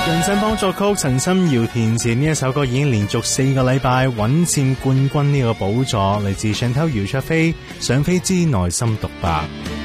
人生幫作曲，陳心遙填詞，呢一首歌已經連續4個禮拜穩佔冠軍呢個寶座，嚟自 Chantel 姚焯菲《想飛之內心獨白》。